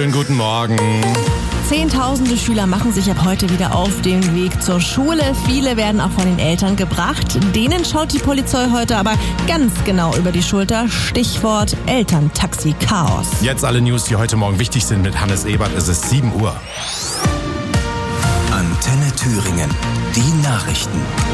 Schönen guten Morgen. Zehntausende Schüler machen sich ab heute wieder auf den Weg zur Schule. Viele werden auch von den Eltern gebracht. Denen schaut die Polizei heute aber ganz genau über die Schulter. Stichwort Elterntaxi-Chaos. Jetzt alle News, die heute Morgen wichtig sind mit Hannes Ebert. Es ist 7 Uhr. Antenne Thüringen. Die Nachrichten.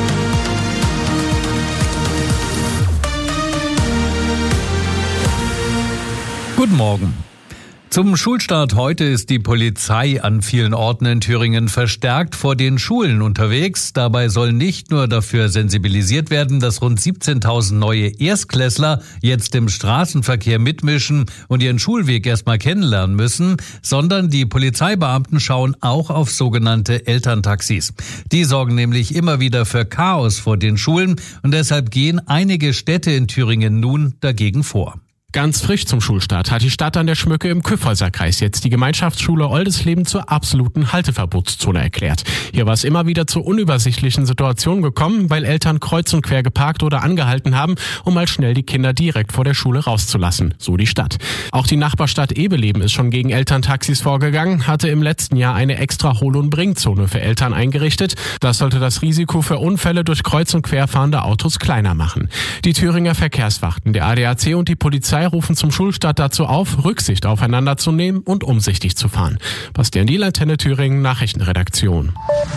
Guten Morgen. Zum Schulstart heute ist die Polizei an vielen Orten in Thüringen verstärkt vor den Schulen unterwegs. Dabei soll nicht nur dafür sensibilisiert werden, dass rund 17.000 neue Erstklässler jetzt im Straßenverkehr mitmischen und ihren Schulweg erstmal kennenlernen müssen, sondern die Polizeibeamten schauen auch auf sogenannte Elterntaxis. Die sorgen nämlich immer wieder für Chaos vor den Schulen und deshalb gehen einige Städte in Thüringen nun dagegen vor. Ganz frisch zum Schulstart hat die Stadt an der Schmücke im Kyffhäuserkreis jetzt die Gemeinschaftsschule Oldesleben zur absoluten Halteverbotszone erklärt. Hier war es immer wieder zu unübersichtlichen Situationen gekommen, weil Eltern kreuz und quer geparkt oder angehalten haben, um mal schnell die Kinder direkt vor der Schule rauszulassen, so die Stadt. Auch die Nachbarstadt Ebeleben ist schon gegen Elterntaxis vorgegangen, hatte im letzten Jahr eine extra Hol- und Bringzone für Eltern eingerichtet. Das sollte das Risiko für Unfälle durch kreuz und quer fahrende Autos kleiner machen. Die Thüringer Verkehrswachten, der ADAC und die Polizei rufen zum Schulstart dazu auf, Rücksicht aufeinander zu nehmen und umsichtig zu fahren. Bastian Diel, Antenne Thüringen, Nachrichtenredaktion.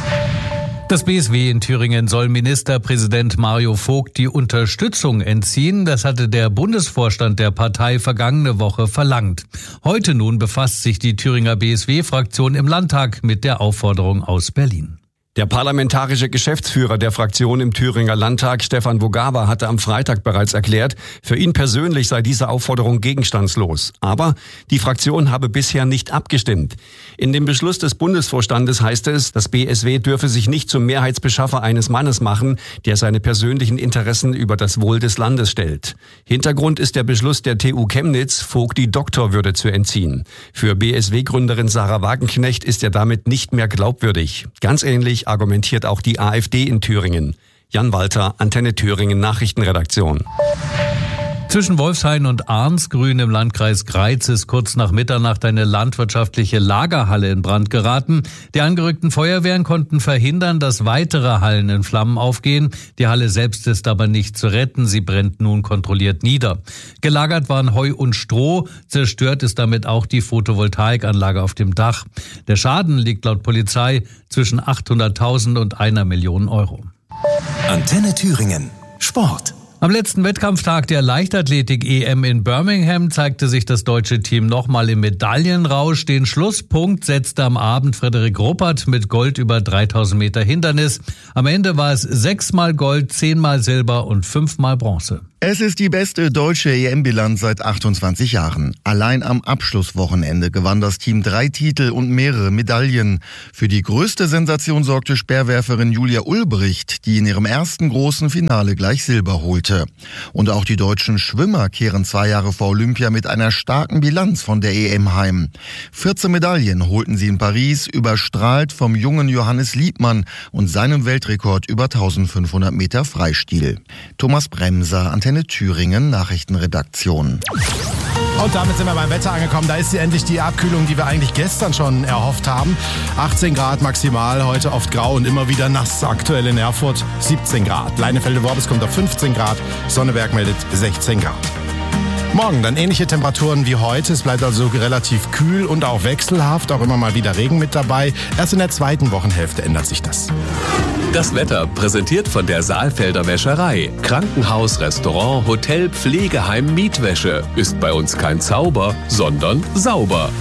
Das BSW in Thüringen soll Ministerpräsident Mario Vogt die Unterstützung entziehen. Das hatte der Bundesvorstand der Partei vergangene Woche verlangt. Heute nun befasst sich die Thüringer BSW-Fraktion im Landtag mit der Aufforderung aus Berlin. Der parlamentarische Geschäftsführer der Fraktion im Thüringer Landtag, Stefan Wogawa, hatte am Freitag bereits erklärt, für ihn persönlich sei diese Aufforderung gegenstandslos. Aber die Fraktion habe bisher nicht abgestimmt. In dem Beschluss des Bundesvorstandes heißt es, das BSW dürfe sich nicht zum Mehrheitsbeschaffer eines Mannes machen, der seine persönlichen Interessen über das Wohl des Landes stellt. Hintergrund ist der Beschluss der TU Chemnitz, Vogt die Doktorwürde zu entziehen. Für BSW-Gründerin Sarah Wagenknecht ist er damit nicht mehr glaubwürdig. Ganz ähnlich argumentiert auch die AfD in Thüringen. Jan Walter, Antenne Thüringen Nachrichtenredaktion. Zwischen Wolfshain und Arnsgrün im Landkreis Greiz ist kurz nach Mitternacht eine landwirtschaftliche Lagerhalle in Brand geraten. Die angerückten Feuerwehren konnten verhindern, dass weitere Hallen in Flammen aufgehen. Die Halle selbst ist aber nicht zu retten. Sie brennt nun kontrolliert nieder. Gelagert waren Heu und Stroh. Zerstört ist damit auch die Photovoltaikanlage auf dem Dach. Der Schaden liegt laut Polizei zwischen 800.000 und 1 Million Euro. Antenne Thüringen. Sport. Am letzten Wettkampftag der Leichtathletik-EM in Birmingham zeigte sich das deutsche Team nochmal im Medaillenrausch. Den Schlusspunkt setzte am Abend Frederik Ruppert mit Gold über 3000 Meter Hindernis. Am Ende war es 6-mal Gold, 10-mal Silber und 5-mal Bronze. Es ist die beste deutsche EM-Bilanz seit 28 Jahren. Allein am Abschlusswochenende gewann das Team 3 Titel und mehrere Medaillen. Für die größte Sensation sorgte Speerwerferin Julia Ulbricht, die in ihrem ersten großen Finale gleich Silber holte. Und auch die deutschen Schwimmer kehren 2 Jahre vor Olympia mit einer starken Bilanz von der EM heim. 14 Medaillen holten sie in Paris, überstrahlt vom jungen Johannes Liebmann und seinem Weltrekord über 1500 Meter Freistil. Thomas Bremser, Antenne Thüringen Nachrichtenredaktion. Und damit sind wir beim Wetter angekommen. Da ist sie endlich, die Abkühlung, die wir eigentlich gestern schon erhofft haben. 18 Grad maximal, heute oft grau und immer wieder nass. Aktuell in Erfurt 17 Grad. Leinefelde-Worbis kommt auf 15 Grad. Sonneberg meldet 16 Grad. Morgen dann ähnliche Temperaturen wie heute. Es bleibt also relativ kühl und auch wechselhaft. Auch immer mal wieder Regen mit dabei. Erst in der zweiten Wochenhälfte ändert sich das. Das Wetter präsentiert von der Saalfelder Wäscherei. Krankenhaus, Restaurant, Hotel, Pflegeheim, Mietwäsche. Ist bei uns kein Zauber, sondern sauber.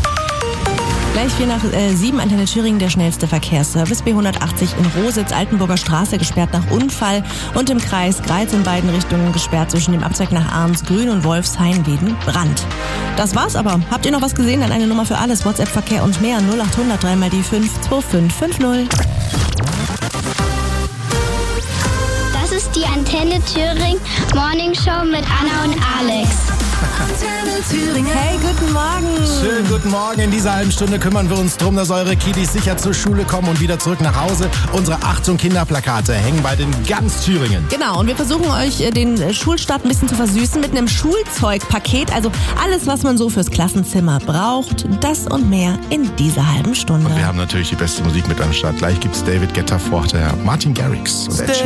Gleich 4 nach 7, Antenne Thüringen, der schnellste Verkehrsservice. B180 in Rositz, Altenburger Straße gesperrt nach Unfall und im Kreis Greiz in beiden Richtungen gesperrt zwischen dem Abzweig nach Arnsgrün und Wolfshain wegen Brand. Das war's aber. Habt ihr noch was gesehen? Dann eine Nummer für alles. WhatsApp, Verkehr und mehr. 0800 3 mal die 5 2550. Das ist die Antenne Thüringen Morning Show mit Anna und Alex. Hey, guten Morgen. Schönen guten Morgen. In dieser halben Stunde kümmern wir uns darum, dass eure Kiddies sicher zur Schule kommen und wieder zurück nach Hause. Unsere Achtung Kinderplakate hängen bald in ganz Thüringen. Genau, und wir versuchen euch den Schulstart ein bisschen zu versüßen mit einem Schulzeugpaket. Also alles, was man so fürs Klassenzimmer braucht, das und mehr in dieser halben Stunde. Und wir haben natürlich die beste Musik mit am Start. Gleich gibt's David Guetta, vorher Martin Garrix und Ed Sheeran.